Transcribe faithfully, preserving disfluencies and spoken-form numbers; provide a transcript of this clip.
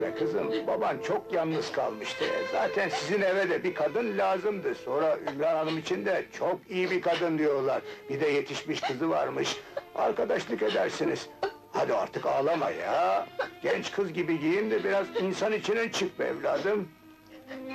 Be kızım, baban çok yalnız kalmıştı. Zaten sizin eve de bir kadın lazımdı. Sonra Ümran Hanım için de çok iyi bir kadın diyorlar. Bir de yetişmiş kızı varmış. Arkadaşlık edersiniz. Hadi artık ağlama ya! Genç kız gibi giyin de biraz insan içine çık be evladım!